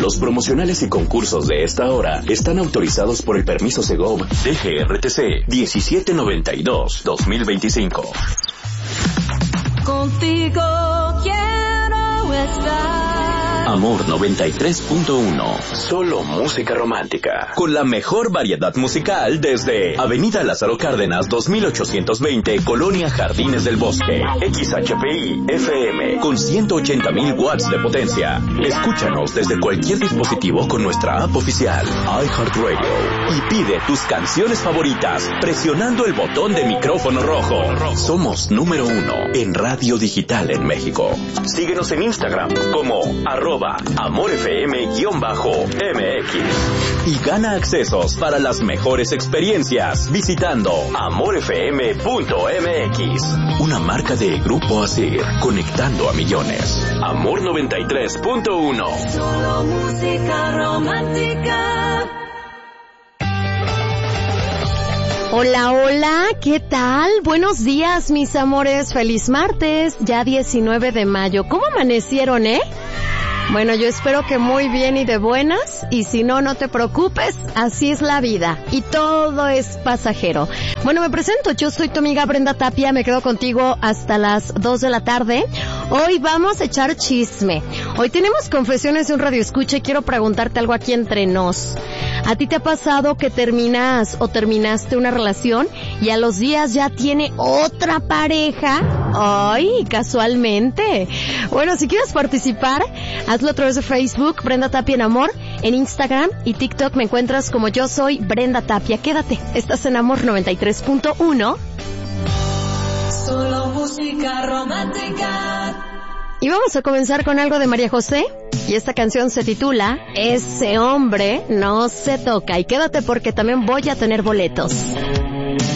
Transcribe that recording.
Los promocionales y concursos de esta hora están autorizados por el permiso Segov DGRTC 1792-2025. Contigo quiero estar. Amor 93.1. Solo música romántica. Con la mejor variedad musical desde Avenida Lázaro Cárdenas 2820, Colonia Jardines del Bosque. XHPI FM con 180,000 watts de potencia. Escúchanos desde cualquier dispositivo con nuestra app oficial iHeartRadio y pide tus canciones favoritas presionando el botón de micrófono rojo. Somos número 1 en radio digital en México. Síguenos en Instagram como @AmorFM_MX y gana accesos para las mejores experiencias visitando AmorFM.mx, una marca de Grupo Asir, conectando a millones. Amor 93.1. Solo música romántica. Hola, hola, ¿qué tal? Buenos días, mis amores. Feliz martes, ya 19 de mayo. ¿Cómo amanecieron, Bueno, yo espero que muy bien y de buenas, y si no, no te preocupes, así es la vida, y todo es pasajero. Bueno, me presento, yo soy tu amiga Brenda Tapia, me quedo contigo hasta las 2 de la tarde. Hoy vamos a echar chisme. Hoy tenemos confesiones de un radioescucha y quiero preguntarte algo aquí entre nos. ¿A ti te ha pasado que terminas o terminaste una relación y a los días ya tiene otra pareja? ¡Ay, casualmente! Bueno, si quieres participar, hazlo a través de Facebook, Brenda Tapia en Amor, en Instagram y TikTok me encuentras como yo soy Brenda Tapia. Quédate, estás en Amor 93.1. Solo música romántica. Y vamos a comenzar con algo de María José. Y esta canción se titula Ese hombre no se toca. Y quédate porque también voy a tener boletos.